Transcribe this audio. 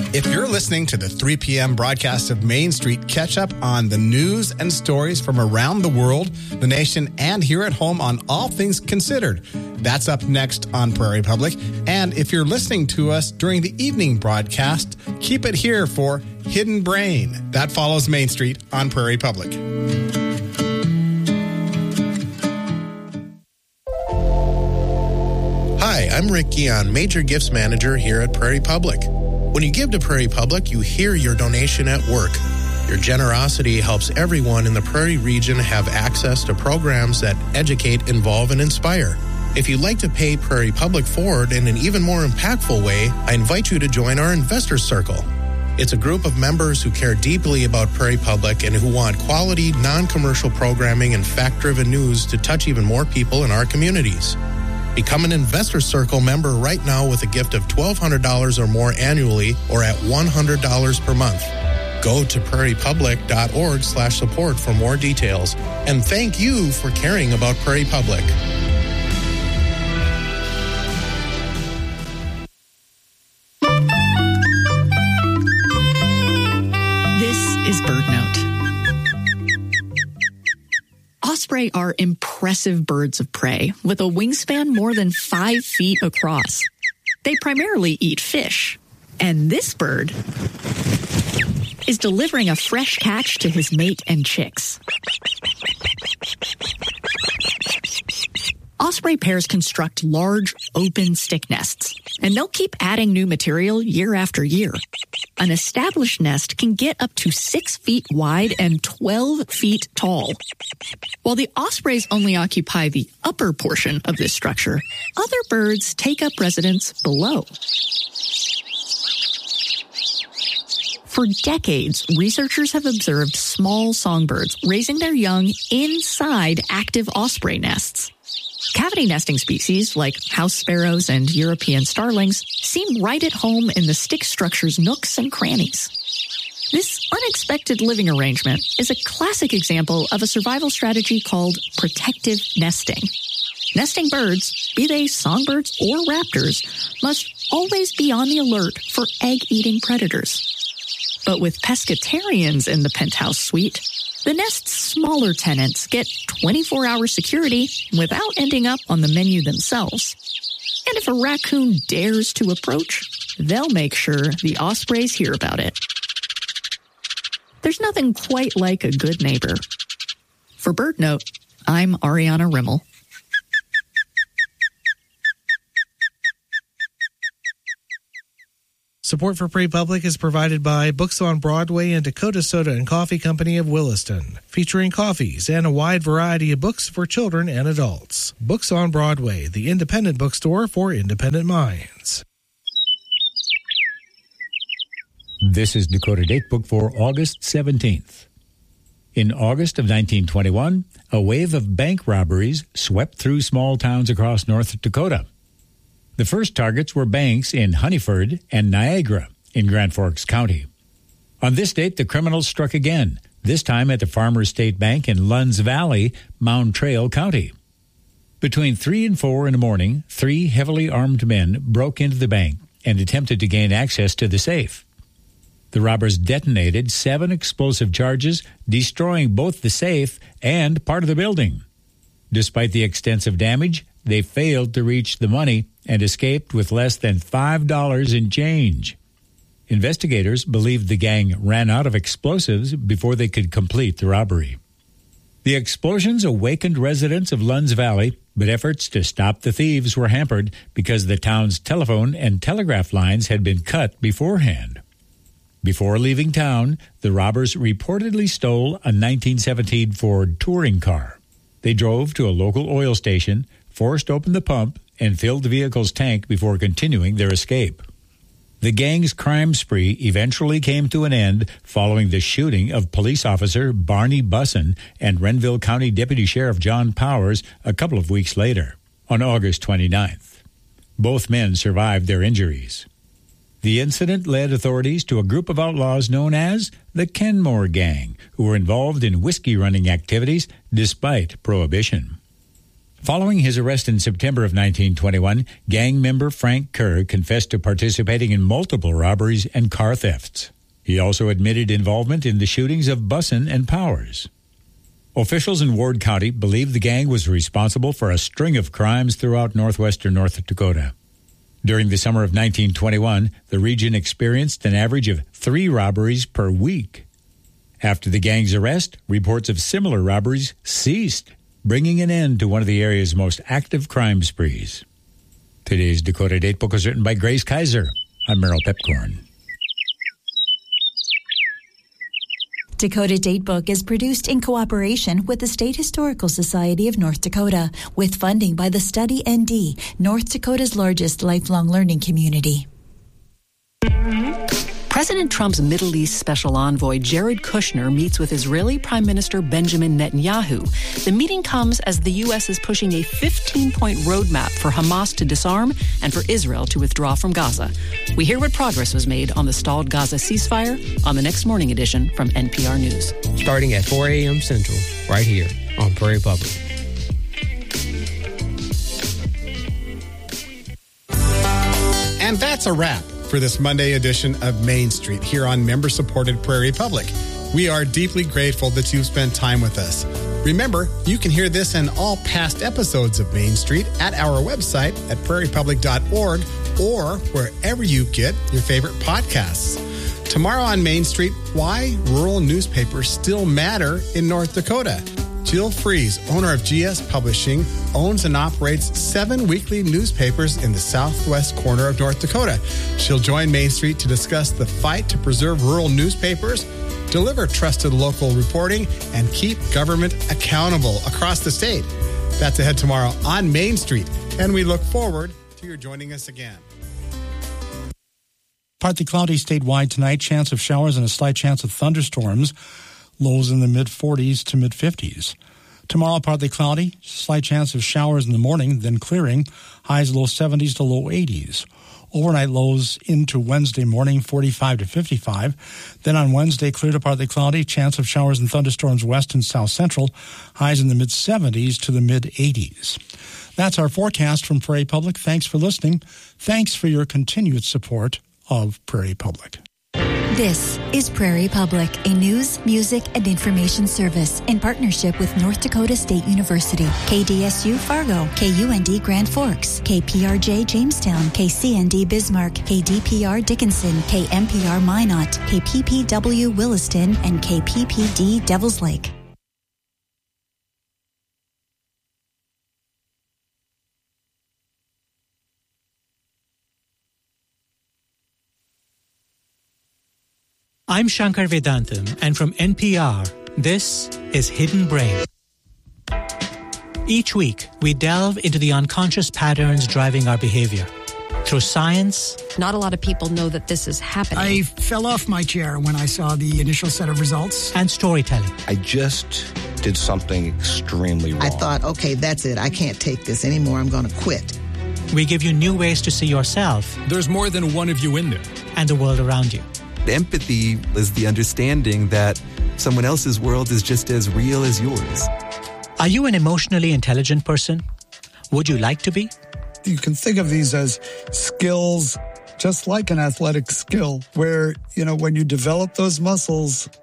If you're listening to the 3 p.m. broadcast of Main Street, catch up on the news and stories from around the world, the nation, and here at home on All Things Considered. That's up next on Prairie Public. And if you're listening to us during the evening broadcast, keep it here for Hidden Brain. That follows Main Street on Prairie Public. Hi, I'm Rick Guion, Major Gifts Manager here at Prairie Public. When you give to Prairie Public, you hear your donation at work. Your generosity helps everyone in the Prairie region have access to programs that educate, involve, and inspire. If you'd like to pay Prairie Public forward in an even more impactful way, I invite you to join our Investors Circle. It's a group of members who care deeply about Prairie Public and who want quality, non-commercial programming and fact-driven news to touch even more people in our communities. Become an Investor Circle member right now with a gift of $1,200 or more annually or at $100 per month. Go to prairiepublic.org/support for more details. And thank you for caring about Prairie Public. This is BirdNote. Osprey are impressive birds of prey with a wingspan more than 5 feet across. They primarily eat fish, and this bird is delivering a fresh catch to his mate and chicks. Osprey pairs construct large, open stick nests, and they'll keep adding new material year after year. An established nest can get up to 6 feet wide and 12 feet tall. While the ospreys only occupy the upper portion of this structure, other birds take up residence below. For decades, researchers have observed small songbirds raising their young inside active osprey nests. Cavity nesting species like house sparrows and European starlings seem right at home in the stick structure's nooks and crannies. This unexpected living arrangement is a classic example of a survival strategy called protective nesting. Nesting birds, be they songbirds or raptors, must always be on the alert for egg-eating predators. But with pescatarians in the penthouse suite, the nest's smaller tenants get 24-hour security without ending up on the menu themselves. And if a raccoon dares to approach, they'll make sure the ospreys hear about it. There's nothing quite like a good neighbor. For BirdNote, I'm Ariana Rimmel. Support for Prairie Public is provided by Books on Broadway and Dakota Soda and Coffee Company of Williston, featuring coffees and a wide variety of books for children and adults. Books on Broadway, the independent bookstore for independent minds. This is Dakota Datebook for August 17th. In August of 1921, a wave of bank robberies swept through small towns across North Dakota. The first targets were banks in Honeyford and Niagara in Grand Forks County. On this date, the criminals struck again, this time at the Farmers State Bank in Lunds Valley, Mound Trail County. Between 3 and 4 in the morning, 3 heavily armed men broke into the bank and attempted to gain access to the safe. The robbers detonated 7 explosive charges, destroying both the safe and part of the building. Despite the extensive damage, they failed to reach the money and escaped with less than $5 in change. Investigators believe the gang ran out of explosives before they could complete the robbery. The explosions awakened residents of Lunds Valley, but efforts to stop the thieves were hampered because the town's telephone and telegraph lines had been cut beforehand. Before leaving town, the robbers reportedly stole a 1917 Ford touring car. They drove to a local oil station, forced open the pump, and filled the vehicle's tank before continuing their escape. The gang's crime spree eventually came to an end following the shooting of police officer Barney Busson and Renville County Deputy Sheriff John Powers a couple of weeks later, on August 29th. Both men survived their injuries. The incident led authorities to a group of outlaws known as the Kenmore Gang, who were involved in whiskey running activities despite prohibition. Following his arrest in September of 1921, gang member Frank Kerr confessed to participating in multiple robberies and car thefts. He also admitted involvement in the shootings of Bussin and Powers. Officials in Ward County believe the gang was responsible for a string of crimes throughout northwestern North Dakota. During the summer of 1921, the region experienced an average of 3 robberies per week. After the gang's arrest, reports of similar robberies ceased, bringing an end to one of the area's most active crime sprees. Today's Dakota Datebook was written by Grace Kaiser. I'm Merrill Pepcorn. Dakota Datebook is produced in cooperation with the State Historical Society of North Dakota, with funding by the Study ND, North Dakota's largest lifelong learning community. President Trump's Middle East Special Envoy Jared Kushner meets with Israeli Prime Minister Benjamin Netanyahu. The meeting comes as the U.S. is pushing a 15-point roadmap for Hamas to disarm and for Israel to withdraw from Gaza. We hear what progress was made on the stalled Gaza ceasefire on the next morning edition from NPR News. Starting at 4 a.m. Central, right here on Prairie Public. And that's a wrap for this Monday edition of Main Street here on member-supported Prairie Public. We are deeply grateful that you've spent time with us. Remember, you can hear this and all past episodes of Main Street at our website at prairiepublic.org or wherever you get your favorite podcasts. Tomorrow on Main Street, why rural newspapers still matter in North Dakota. Jill Fries, owner of GS Publishing, owns and operates 7 weekly newspapers in the southwest corner of North Dakota. She'll join Main Street to discuss the fight to preserve rural newspapers, deliver trusted local reporting, and keep government accountable across the state. That's ahead tomorrow on Main Street, and we look forward to your joining us again. Partly cloudy statewide tonight, chance of showers and a slight chance of thunderstorms. Lows in the mid-40s to mid-50s. Tomorrow, partly cloudy, slight chance of showers in the morning, then clearing. Highs low 70s to low 80s. Overnight lows into Wednesday morning, 45 to 55. Then on Wednesday, clear to partly cloudy, chance of showers and thunderstorms west and south central. Highs in the mid-70s to the mid-80s. That's our forecast from Prairie Public. Thanks for listening. Thanks for your continued support of Prairie Public. This is Prairie Public, a news, music, and information service in partnership with North Dakota State University, KDSU Fargo, KUND Grand Forks, KPRJ Jamestown, KCND Bismarck, KDPR Dickinson, KMPR Minot, KPPW Williston, and KPPD Devils Lake. I'm Shankar Vedantam, and from NPR, this is Hidden Brain. Each week, we delve into the unconscious patterns driving our behavior. Through science... Not a lot of people know that this is happening. I fell off my chair when I saw the initial set of results. And storytelling. I just did something extremely wrong. I thought, okay, that's it. I can't take this anymore. I'm going to quit. We give you new ways to see yourself. There's more than one of you in there. And the world around you. Empathy is the understanding that someone else's world is just as real as yours. Are you an emotionally intelligent person? Would you like to be? You can think of these as skills, just like an athletic skill, where, when you develop those muscles,